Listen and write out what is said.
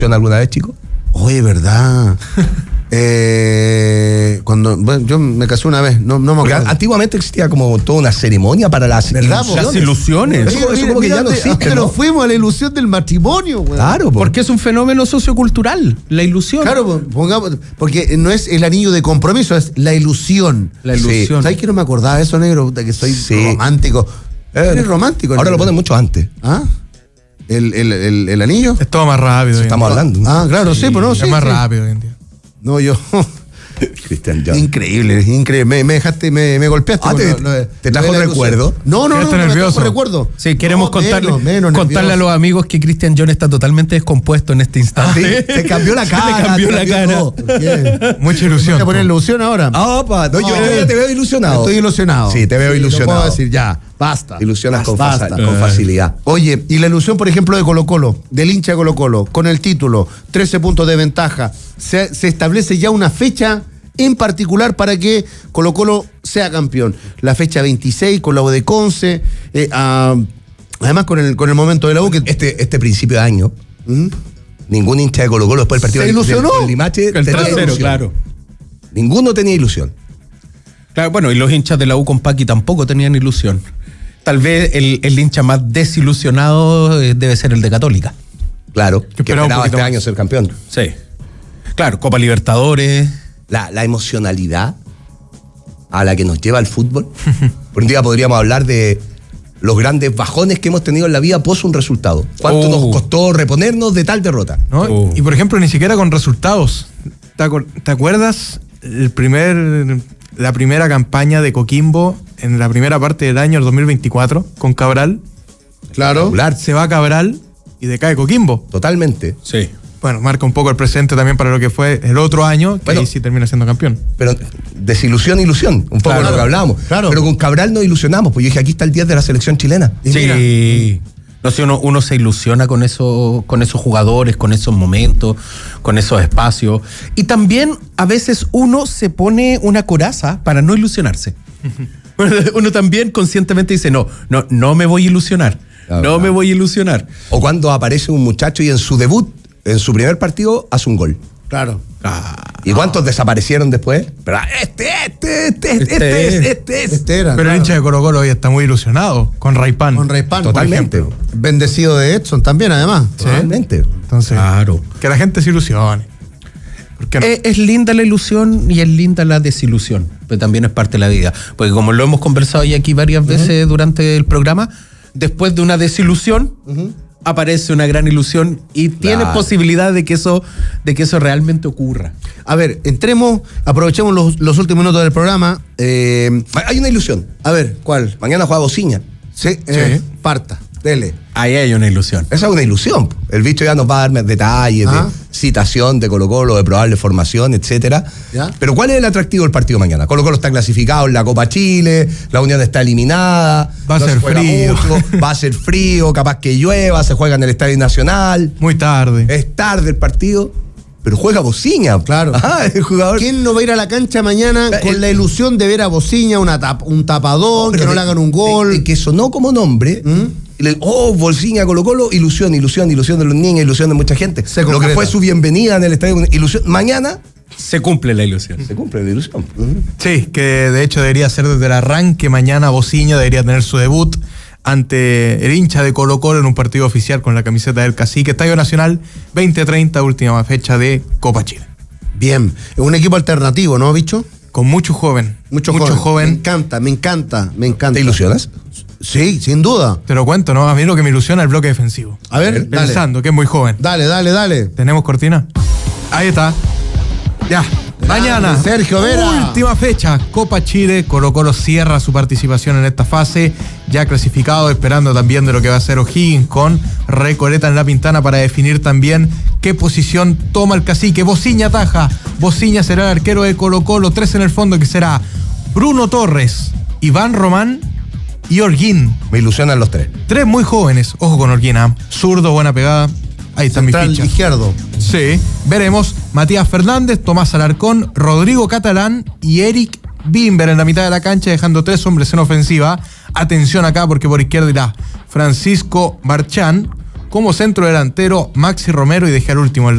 alguna vez, chico? Oye, ¿verdad? Yo me casé una vez, no me acuerdo. Antiguamente existía como toda una ceremonia para las ilusiones. Eso como que ya no existe, pero ¿no? fuimos a la ilusión del matrimonio, güey. Claro, porque es un fenómeno sociocultural, la ilusión. Claro, porque no es el anillo de compromiso, es la ilusión. La ilusión. Sí. ¿Sabes que no me acordaba de eso, negro? Que soy romántico. Eres romántico. Ahora lo ponen mucho antes. ¿Ah? ¿El anillo? Es todo más rápido. Estamos hablando. Ah, claro, sí, pero no, sí. Es más rápido hoy en día. No, yo. Cristian John. Increíble. Me dejaste, me golpeaste. ¿Te trajo recuerdo? No, nervioso. recuerdo. Sí, queremos contarle nervioso. a los amigos que Cristian John está totalmente descompuesto en este instante. Se cambió la cara. Se cambió la cara. ¿Por qué? Mucha ilusión. ¿Voy a poner ilusión ahora? Yo ya te veo ilusionado. Estoy ilusionado. Sí, te veo ilusionado. Lo puedo decir ya. Basta. Ilusionas con Basta. facilidad. Oye, y la ilusión, por ejemplo, de Colo-Colo, del hincha de Colo-Colo, con el título, 13 puntos de ventaja, se establece ya una fecha en particular para que Colo-Colo sea campeón. La fecha 26 con la U de Conce, además con el momento de la U que... Este principio de año, ningún hincha de Colo-Colo después del partido ¿Se ilusionó? del Limache El tenía trasero, ilusión. claro. Ninguno tenía ilusión. Claro, bueno, y los hinchas de la U con Paqui tampoco tenían ilusión. Tal vez el hincha más desilusionado debe ser el de Católica. Claro, que esperaba este más. año ser campeón. Sí. Claro, Copa Libertadores. La emocionalidad a la que nos lleva el fútbol. Por un día podríamos hablar de los grandes bajones que hemos tenido en la vida pos un resultado. ¿Cuánto nos costó reponernos de tal derrota? ¿No? Y por ejemplo, ni siquiera con resultados. ¿Te acuerdas la primera campaña de Coquimbo en la primera parte del año, el 2024, con Cabral? Claro. Se va Cabral y decae Coquimbo. Totalmente. Sí. Bueno, marca un poco el presente también para lo que fue el otro año, que ahí sí termina siendo campeón. Pero desilusión, ilusión, un poco lo que hablábamos. Claro. Pero con Cabral nos ilusionamos, pues yo dije, aquí está el 10 de la selección chilena. Y mira. Sí. No sé, uno se ilusiona con esos jugadores, con esos momentos, con esos espacios. Y también a veces uno se pone una coraza para no ilusionarse. Uno también conscientemente dice, no me voy a ilusionar. No me voy a ilusionar. O cuando aparece un muchacho y en su debut, en su primer partido, hace un gol. Claro. ¿Y cuántos desaparecieron después? Pero este era. Pero el hincha de Colo-Colo hoy está muy ilusionado con Raypan. Totalmente. Bendecido de Edson también, además. Totalmente. Entonces, claro. Que la gente se ilusione. ¿Por qué no? Es linda la ilusión y es linda la desilusión, pero también es parte de la vida. Porque como lo hemos conversado ya aquí varias veces durante el programa, después de una desilusión, aparece una gran ilusión y tiene posibilidad de que eso realmente ocurra. A ver, aprovechemos los últimos minutos del programa. Hay una ilusión. A ver, ¿cuál? Mañana juega Bociña. Sí. Parta, dele. Ahí hay una ilusión. Esa es una ilusión. El bicho ya nos va a dar detalles de citación de Colo-Colo, de probable formación, etcétera. ¿Ya? Pero ¿cuál es el atractivo del partido mañana? Colo-Colo está clasificado en la Copa Chile, la Unión está eliminada. Va a ser frío. Va a ser frío, capaz que llueva, se juega en el Estadio Nacional. Muy tarde. Es tarde el partido, pero juega Bociña. Claro. El jugador. ¿Quién no va a ir a la cancha mañana con la ilusión de ver a Bociña, un tapadón, que no le hagan un gol? Que sonó como nombre. Bociña, Colo-Colo, ilusión de los niños, ilusión de mucha gente. Lo que fue su bienvenida en el estadio, ilusión. Mañana se cumple la ilusión. Se cumple la ilusión. Sí, que de hecho debería ser desde el arranque. Mañana Bociña debería tener su debut ante el hincha de Colo-Colo en un partido oficial con la camiseta del Cacique. Estadio Nacional, 20:30, última fecha de Copa Chile. Bien, es un equipo alternativo, ¿no, bicho? Con mucho joven. Mucho joven. Me encanta. ¿Te ilusionas? Sí, sin duda. Te lo cuento, ¿no? A mí lo que me ilusiona es el bloque defensivo. A ver, pensando que es muy joven. Dale. ¿Tenemos cortina? Ahí está. Ya. Mañana, Sergio Vera. Última fecha, Copa Chile. Colo-Colo cierra su participación en esta fase. Ya clasificado, esperando también de lo que va a hacer O'Higgins con Recoleta en la Pintana para definir también qué posición toma el Cacique. Bociña ataja. Bociña será el arquero de Colo-Colo. 3 en el fondo, que será Bruno Torres, Iván Román y Holguín. Me ilusionan los tres. 3 muy jóvenes. Ojo con Holguín, zurdo, buena pegada. Ahí están mis fichas. Izquierdo. Sí. Veremos Matías Fernández, Tomás Alarcón, Rodrigo Catalán y Eric Bimber en la mitad de la cancha, dejando 3 hombres en ofensiva. Atención acá porque por izquierda irá Francisco Marchán, como centro delantero Maxi Romero y dejar último el